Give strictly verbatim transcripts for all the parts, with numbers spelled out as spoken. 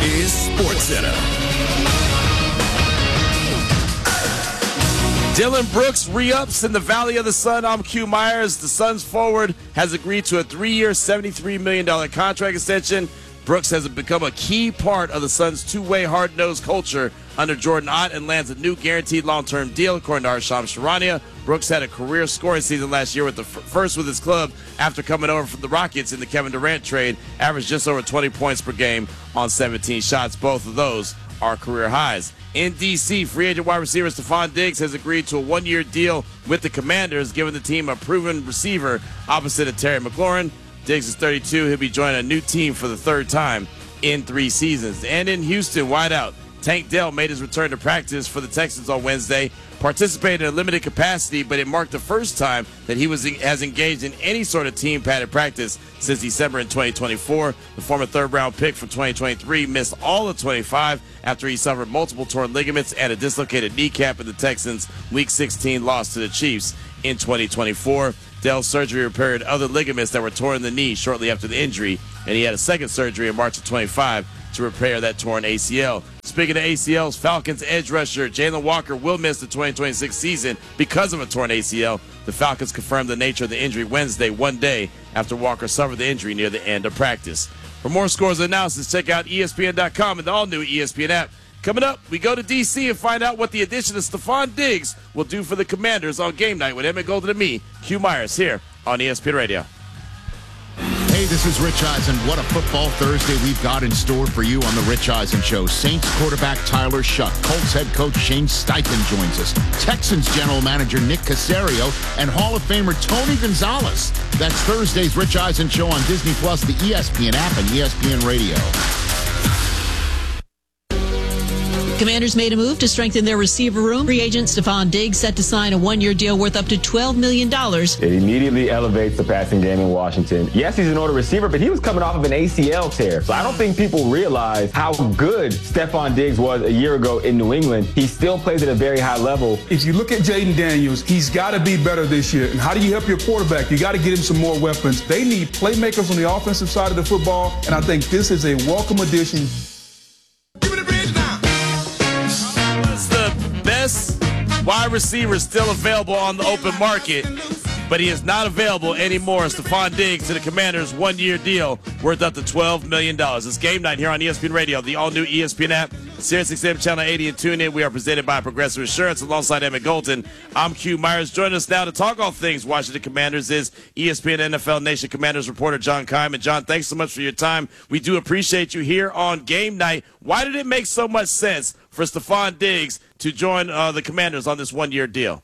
is SportsCenter. Dillon Brooks re-ups in the Valley of the Sun. I'm Q Myers. The Suns forward has agreed to a three-year, seventy-three million dollars contract extension. Brooks has become a key part of the Suns' two-way hard-nosed culture under Jordan Ott and lands a new guaranteed long-term deal, according to Arsham Sharania. Brooks had a career scoring season last year, with the f- first with his club after coming over from the Rockets in the Kevin Durant trade, averaged just over twenty points per game on seventeen shots. Both of those are career highs. In D C, free agent wide receiver Stephon Diggs has agreed to a one-year deal with the Commanders, giving the team a proven receiver opposite of Terry McLaurin. Diggs is thirty-two. He'll be joining a new team for the third time in three seasons. And in Houston, wideout Tank Dell made his return to practice for the Texans on Wednesday, participated in a limited capacity, but it marked the first time that he was has engaged in any sort of team padded practice since December in twenty twenty-four. The former third-round pick from twenty twenty-three missed all of twenty-five after he suffered multiple torn ligaments and a dislocated kneecap in the Texans' Week sixteen loss to the Chiefs in twenty twenty-four. Dell's surgery repaired other ligaments that were torn in the knee shortly after the injury, and he had a second surgery in March of twenty-five to repair that torn A C L. Speaking of A C Ls, Falcons edge rusher Jalen Walker will miss the twenty twenty-six season because of a torn A C L. The Falcons confirmed the nature of the injury Wednesday, one day after Walker suffered the injury near the end of practice. For more scores and analysis, check out E S P N dot com and the all-new E S P N app. Coming up, we go to D C and find out what the addition of Stephon Diggs will do for the Commanders on game night with Emmett Golden and me, Q Myers, here on E S P N Radio. Hey, this is Rich Eisen. What a football Thursday we've got in store for you on the Rich Eisen Show. Saints quarterback Tyler Shuck, Colts head coach Shane Steichen joins us, Texans general manager Nick Caserio, and Hall of Famer Tony Gonzalez. That's Thursday's Rich Eisen Show on Disney Plus, the E S P N app, and E S P N Radio. Commanders made a move to strengthen their receiver room. Free agent Stephon Diggs set to sign a one-year deal worth up to twelve million dollars. It immediately elevates the passing game in Washington. Yes, he's an older receiver, but he was coming off of an A C L tear. So I don't think people realize how good Stephon Diggs was a year ago in New England. He still plays at a very high level. If you look at Jaden Daniels, he's got to be better this year. And how do you help your quarterback? You got to get him some more weapons. They need playmakers on the offensive side of the football, and I think this is a welcome addition. Best wide receiver still available on the open market, but he is not available anymore. Stephon Diggs to the Commanders, one-year deal worth up to twelve million dollars. It's game night here on E S P N Radio, the all-new E S P N app, Sirius X M Channel eighty, and tune in. We are presented by Progressive Insurance alongside Emmett Golden. I'm Q Myers. Joining us now to talk all things Washington Commanders is E S P N N F L Nation Commanders reporter John Keim. And John, thanks so much for your time. We do appreciate you here on game night. Why did it make so much sense for Stephon Diggs to join uh, the Commanders on this one-year deal?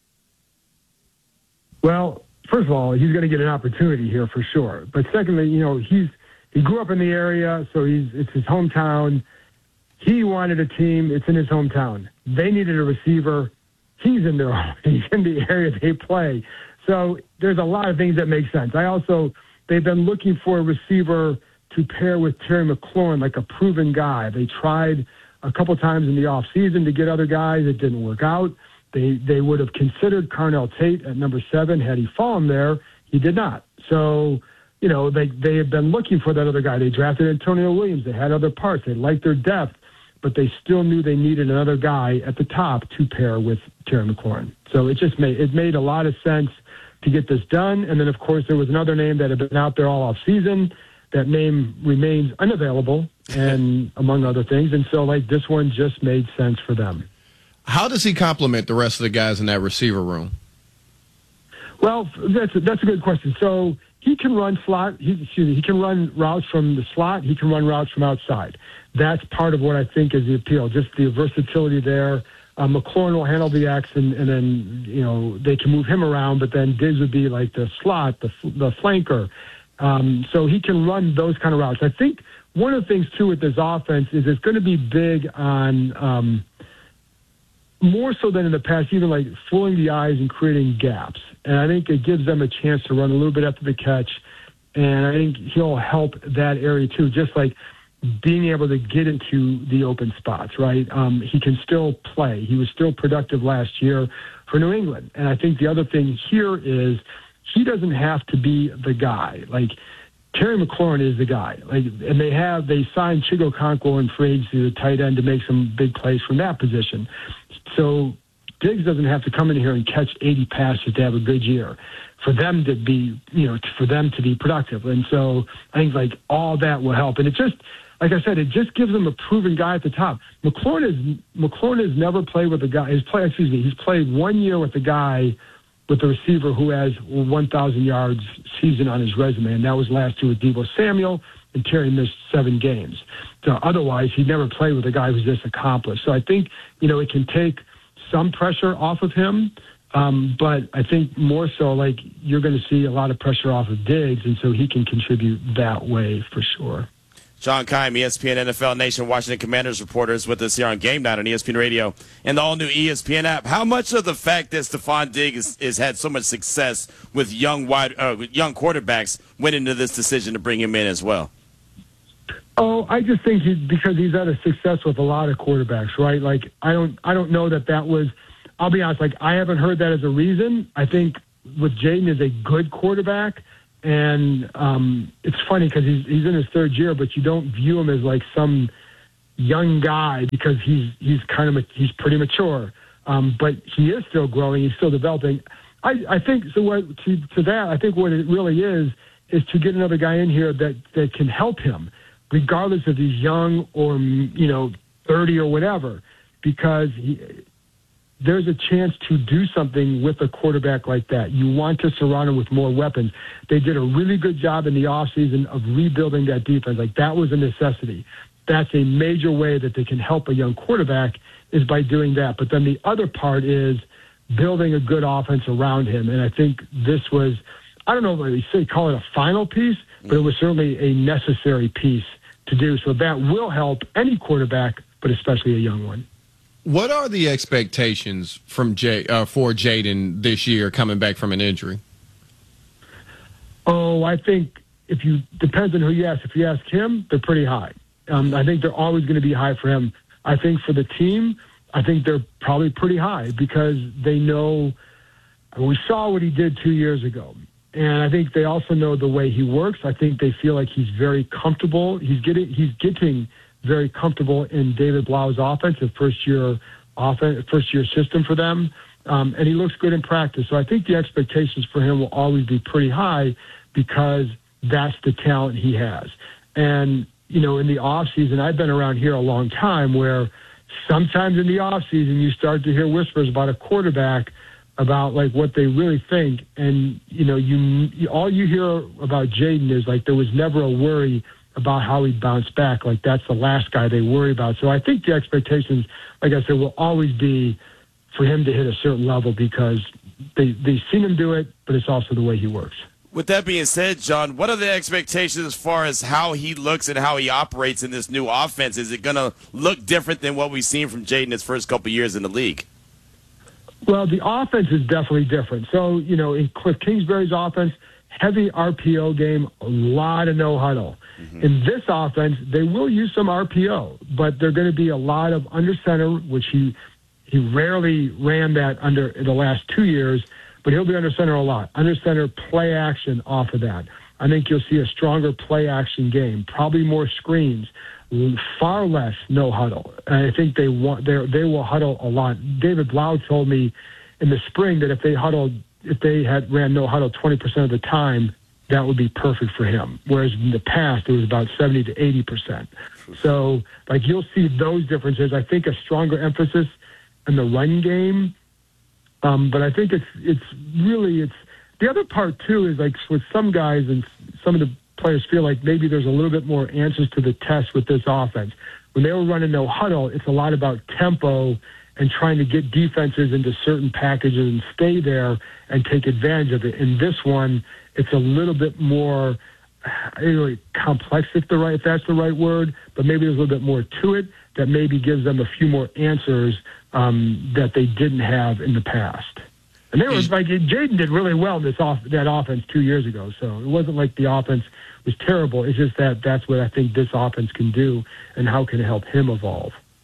Well, first of all, he's going to get an opportunity here for sure. But secondly, you know, he's he grew up in the area, so he's it's his hometown. He wanted a team. It's in his hometown. They needed a receiver. He's in their he's in the area they play. So there's a lot of things that make sense. I also they've been looking for a receiver to pair with Terry McLaurin, like a proven guy. They tried a couple times in the offseason to get other guys. It didn't work out. They they would have considered Carnell Tate at number seven had he fallen there. He did not. So, you know, they, they had been looking for that other guy. They drafted Antonio Williams. They had other parts. They liked their depth, but they still knew they needed another guy at the top to pair with Terry McLaurin. So it just made it made a lot of sense to get this done. And then, of course, there was another name that had been out there all off season. That name remains unavailable, and among other things. And so, like, this one just made sense for them. How does he complement the rest of the guys in that receiver room? Well, that's a, that's a good question. So he can run slot. He, excuse me, he can run routes from the slot. He can run routes from outside. That's part of what I think is the appeal, just the versatility there. Uh, McLaurin will handle the X, and, and then, you know, they can move him around, but then Diggs would be like the slot, the, the flanker. Um, so he can run those kind of routes. I think one of the things, too, with this offense is it's going to be big on um, more so than in the past, even like fooling the eyes and creating gaps. And I think it gives them a chance to run a little bit after the catch. And I think he'll help that area, too, just like being able to get into the open spots, right? Um, he can still play. He was still productive last year for New England. And I think the other thing here is he doesn't have to be the guy. Like, Terry McLaurin is the guy. Like, and they have they signed Chigo Okonkwo in free agency, the tight end, to make some big plays from that position. So Diggs doesn't have to come in here and catch eighty passes to have a good year for them to be, you know, for them to be productive. And so I think like all that will help. And it just, like I said, it just gives them a proven guy at the top. McLaurin is McLaurin has never played with a guy. He's played, excuse me, he's played one year with a guy, with a receiver who has one thousand yards season on his resume, and that was last year with Deebo Samuel, and Terry missed seven games. So otherwise, he never played with a guy who's this accomplished. So I think, you know, it can take some pressure off of him, um, but I think more so, like, you're going to see a lot of pressure off of Diggs, and so he can contribute that way for sure. John Keim, E S P N N F L Nation Washington Commanders reporter, is with us here on Game Night on E S P N Radio and the all-new E S P N app. How much of the fact that Stephon Diggs has had so much success with young wide, uh, with young quarterbacks went into this decision to bring him in as well? Oh, I just think he, because he's had a success with a lot of quarterbacks, right? Like, I don't, I don't know that that was. I'll be honest. Like, I haven't heard that as a reason. I think with Jaden is a good quarterback. And um, it's funny because he's he's in his third year, but you don't view him as like some young guy because he's he's kind of he's pretty mature. Um, but he is still growing. He's still developing. I, I think so. What to, to that, I think what it really is is to get another guy in here that that can help him, regardless if he's young or you know thirty or whatever, because he, there's a chance to do something with a quarterback like that. You want to surround him with more weapons. They did a really good job in the offseason of rebuilding that defense. Like, that was a necessity. That's a major way that they can help a young quarterback is by doing that. But then the other part is building a good offense around him. And I think this was, I don't know if they say call it a final piece, but it was certainly a necessary piece to do. So that will help any quarterback, but especially a young one. What are the expectations from Jay, uh, for Jaden this year coming back from an injury? Oh, I think if you depends on who you ask. If you ask him, they're pretty high. Um, I think they're always going to be high for him. I think for the team, I think they're probably pretty high because they know we saw what he did two years ago. And I think they also know the way he works. I think they feel like he's very comfortable. He's getting he's getting very comfortable in David Blau's offense, a first-year offense, first-year system for them, um, and he looks good in practice. So I think the expectations for him will always be pretty high because that's the talent he has. And, you know, in the offseason, I've been around here a long time where sometimes in the offseason you start to hear whispers about a quarterback about, like, what they really think. And, you know, you all you hear about Jaden is, like, there was never a worry about how he bounced back. Like, that's the last guy they worry about. So I think the expectations, like I said, will always be for him to hit a certain level because they, they've seen him do it, but it's also the way he works. With that being said, John, what are the expectations as far as how he looks and how he operates in this new offense? Is it going to look different than what we've seen from Jaden his first couple years in the league? Well, the offense is definitely different. So, you know, in Cliff Kingsbury's offense, heavy R P O game, a lot of no huddle. Mm-hmm. In this offense, they will use some R P O, but they're going to be a lot of under center, which he he rarely ran that under the last two years, but he'll be under center a lot. Under center play action off of that. I think you'll see a stronger play action game, probably more screens, far less no huddle. And I think they want they they will huddle a lot. David Blau told me in the spring that if they huddled, if they had ran no huddle twenty percent of the time, that would be perfect for him. Whereas in the past, it was about seventy to eighty percent. So, like, you'll see those differences. I think a stronger emphasis in the run game. Um, but I think it's it's really, it's the other part, too, is like with some guys and some of the players feel like maybe there's a little bit more answers to the test with this offense. When they were running no huddle, it's a lot about tempo and trying to get defenses into certain packages and stay there and take advantage of it. In this one, it's a little bit more really complex, if the right, if that's the right word, but maybe there's a little bit more to it that maybe gives them a few more answers um, that they didn't have in the past. And they were like, Jaden did really well in this off, that offense two years ago, so it wasn't like the offense was terrible. It's just that that's what I think this offense can do and how can it help him evolve.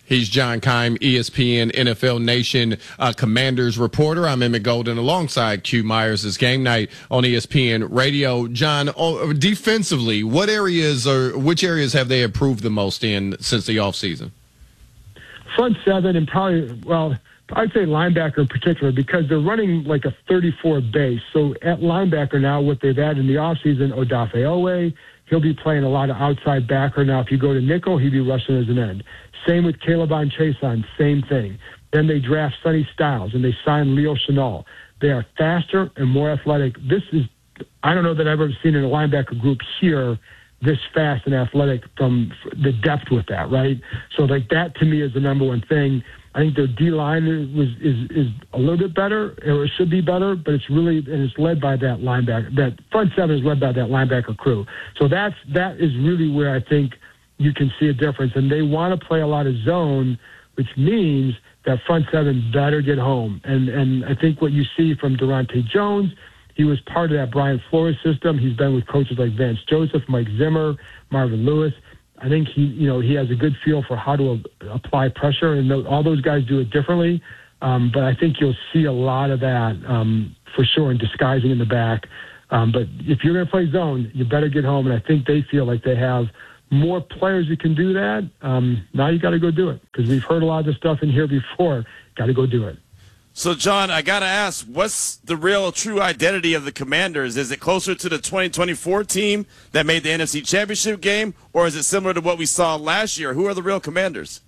He's John Keim, E S P N N F L Nation uh, Commanders reporter. I'm Emmett Golden alongside Q Myers. It's Game Night on E S P N Radio. John, oh, defensively, what areas or which areas have they improved the most in since the offseason? Front seven and probably, well, I'd say linebacker in particular because they're running like a thirty-four base. So at linebacker now, what they've added in the offseason, Odafe Owe, he'll be playing a lot of outside backer. Now, if you go to nickel, he'd be rushing as an end. Same with Caleb on Chason, same thing. Then they draft Sonny Styles, and they sign Leo Chenal. They are faster and more athletic. This is, I don't know that I've ever seen in a linebacker group here this fast and athletic from the depth with that, right? So, like, that to me is the number one thing. I think their D-line is, is, is a little bit better, or it should be better, but it's really, and it's led by that linebacker. That front seven is led by that linebacker crew. So that's, that is really where I think you can see a difference. And they want to play a lot of zone, which means that front seven better get home. And and I think what you see from Durante Jones, he was part of that Brian Flores system. He's been with coaches like Vance Joseph, Mike Zimmer, Marvin Lewis. I think he, you know, he has a good feel for how to a- apply pressure, and th- all those guys do it differently. Um, but I think you'll see a lot of that um, for sure in disguising in the back. Um, but if you're going to play zone, you better get home. And I think they feel like they have more players who can do that. Um, now you got to go do it because we've heard a lot of this stuff in here before. Got to go do it. So, John, I got to ask, what's the real true identity of the Commanders? Is it closer to the twenty twenty-four team that made the N F C Championship game, or is it similar to what we saw last year? Who are the real Commanders?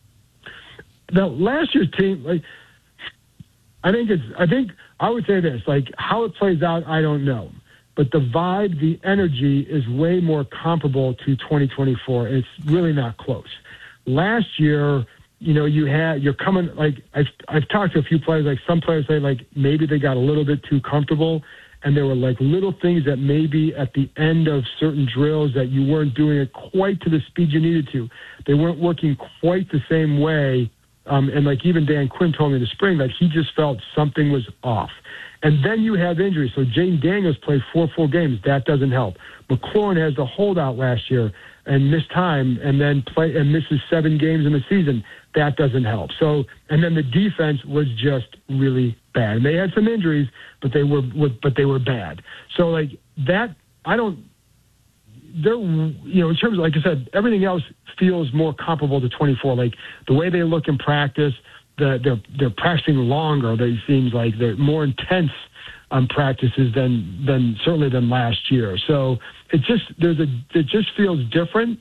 Now, last year's team, like, I think it's, I think I would say this, like, how it plays out, I don't know. But the vibe, the energy is way more comparable to twenty twenty-four. It's really not close. Last year, you know, you had, you're coming, like, I've, I've talked to a few players, like some players say, like, maybe they got a little bit too comfortable, and there were, like, little things that maybe at the end of certain drills that you weren't doing it quite to the speed you needed to. They weren't working quite the same way. Um, and, like, even Dan Quinn told me in the spring, like, he just felt something was off. And then you have injuries. So Jaden Daniels played four full games. That doesn't help. McLaurin has the holdout last year and missed time and then play and misses seven games in the season. That doesn't help. So, and then the defense was just really bad. And they had some injuries, but they were, but they were bad. So, like, that, I don't, they're, you know, in terms of, like I said, everything else feels more comparable to twenty-four. Like, the way they look in practice, the, they're they're practicing longer. They seems like they're more intense on practices than than certainly than last year. So it just there's a it just feels different.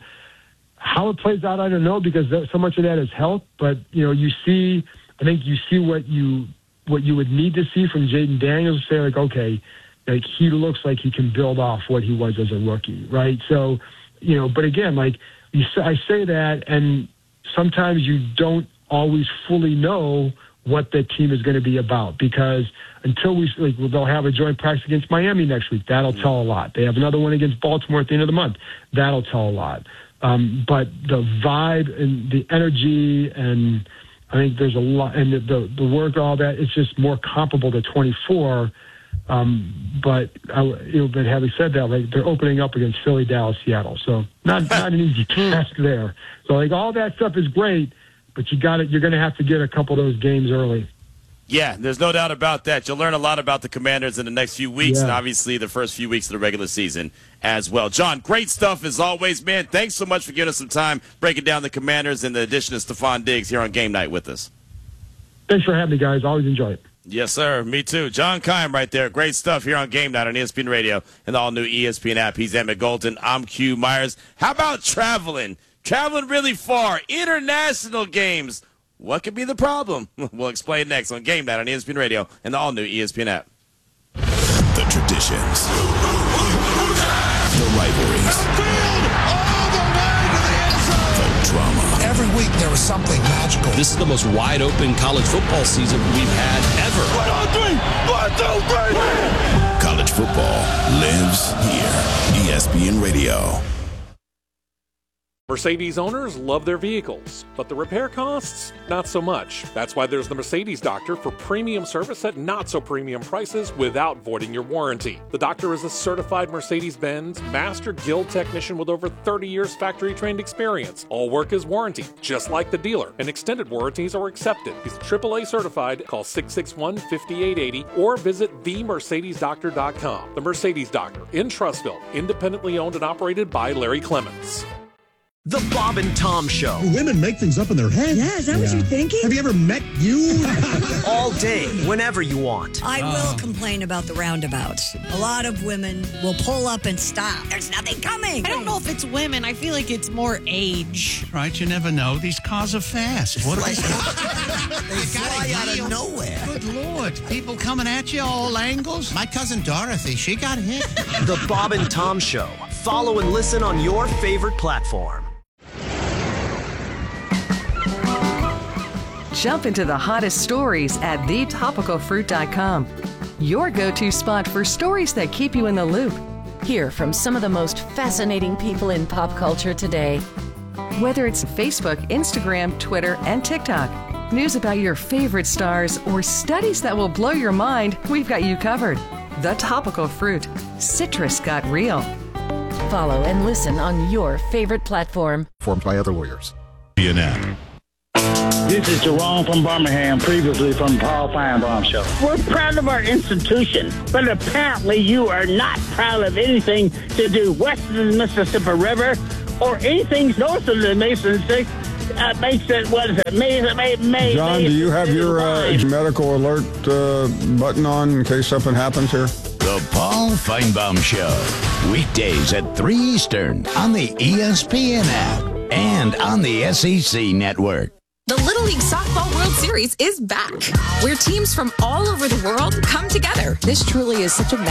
How it plays out, I don't know, because so much of that is health. But you know, you see, I think you see what you what you would need to see from Jaden Daniels to say, like, okay, like, he looks like he can build off what he was as a rookie, right? So, you know, but again, like, you say, I say that, and sometimes you don't always fully know what the team is going to be about, because until we, like, they'll have a joint practice against Miami next week. That'll tell a lot. They have another one against Baltimore at the end of the month. That'll tell a lot. Um, but the vibe and the energy, and I think there's a lot, and the, the, the work, all that, it's just more comparable to twenty-four. Um, but I, you know, but having said that, like, they're opening up against Philly, Dallas, Seattle, so not not an easy task there. So, like, all that stuff is great, but you got it. You're going to have to get a couple of those games early. Yeah, there's no doubt about that. You'll learn a lot about the Commanders in the next few weeks, Yeah. and obviously the first few weeks of the regular season as well. John, great stuff as always, man. Thanks so much for giving us some time breaking down the Commanders and the addition of Stephon Diggs here on Game Night with us. Thanks for having me, guys. Always enjoy it. Yes, sir. Me too. John Keim right there. Great stuff here on Game Night on E S P N Radio and the all-new E S P N app. He's Emmett Golden. I'm Q Myers. How about traveling? Traveling really far. International games. What could be the problem? We'll explain next on Game Night on E S P N Radio and the all-new E S P N app. The traditions. The rivalries. The drama. Every week there was something magical. This is the most wide-open college football season we've had ever. One, two, three. One, two, three. College football lives here. E S P N Radio. Mercedes owners love their vehicles, but the repair costs, not so much. That's why there's the Mercedes Doctor for premium service at not-so-premium prices without voiding your warranty. The Doctor is a certified Mercedes-Benz Master Guild technician with over thirty years factory-trained experience. All work is warranty, just like the dealer, and extended warranties are accepted. He's triple A certified. Call six six one, five eight eight zero or visit the mercedes doctor dot com. The Mercedes Doctor in Trussville, independently owned and operated by Larry Clements. The Bob and Tom Show. Women make things up in their head. Yeah, is that yeah. what you're thinking? Have you ever met you? All day, whenever you want. I oh. will complain about the roundabouts. A lot of women will pull up and stop. There's nothing coming. I don't know if it's women. I feel like it's more age. Right, you never know. These cars are fast. What like, they fly out of nowhere. Good Lord. People coming at you all angles. My cousin Dorothy, she got hit. The Bob and Tom Show. Follow and listen on your favorite platform. Jump into the hottest stories at the topical fruit dot com. Your go-to spot for stories that keep you in the loop. Hear from some of the most fascinating people in pop culture today. Whether it's Facebook, Instagram, Twitter, and TikTok, news about your favorite stars, or studies that will blow your mind, we've got you covered. The Topical Fruit. Citrus got real. Follow and listen on your favorite platform. Formed by other lawyers. B N N. This is Jerome from Birmingham, previously from Paul Feinbaum Show. We're proud of our institution, but apparently you are not proud of anything to do west of the Mississippi River or anything north of the Mason Six. Uh, makes it, what is it, May, May, May, John, May, do you have your uh, medical alert uh, button on in case something happens here? The Paul Feinbaum Show. Weekdays at three Eastern on the E S P N app and on the S E C network. The Little League Softball World Series is back, where teams from all over the world come together. This truly is such a